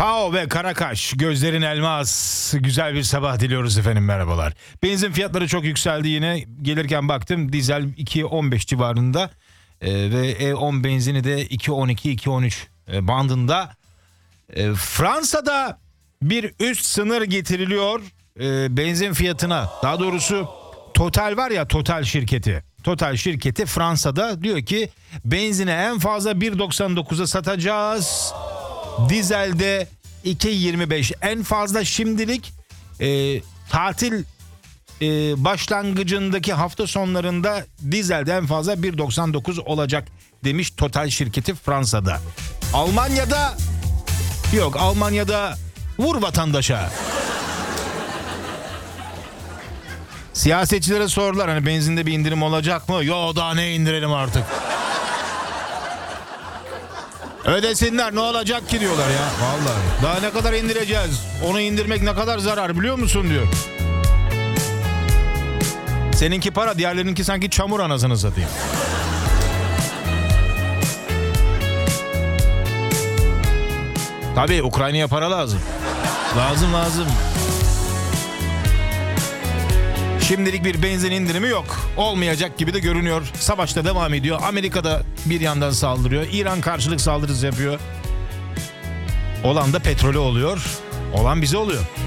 Pao ve Karakaş, gözlerin elmas. Güzel bir sabah diliyoruz efendim, merhabalar. Benzin fiyatları çok yükseldi yine. Gelirken baktım dizel 2.15 civarında ve E10 benzini de 2.12-2.13 bandında. Fransa'da bir üst sınır getiriliyor benzin fiyatına. Daha doğrusu Total var ya, Total şirketi. Total şirketi Fransa'da diyor ki benzine en fazla 1.99'a satacağız. Dizelde 2.25 en fazla. Şimdilik tatil başlangıcındaki hafta sonlarında dizelde en fazla 1.99 olacak demiş Total şirketi Fransa'da. Almanya'da yok, Almanya'da vur vatandaşa. Siyasetçilere sordular, hani benzinde bir indirim olacak mı? Yo, daha ne indirelim artık. Ödesinler, ne olacak ki diyorlar ya. Vallahi daha ne kadar indireceğiz? Onu indirmek ne kadar zarar biliyor musun diyor. Seninki para, diğerlerininki sanki çamur, anasını satayım. Tabii Ukrayna'ya para lazım. Lazım. Şimdilik bir benzin indirimi yok. Olmayacak gibi de görünüyor. Savaş da devam ediyor. Amerika da bir yandan saldırıyor. İran karşılık saldırısı yapıyor. Olan da petrolü oluyor. Olan bize oluyor.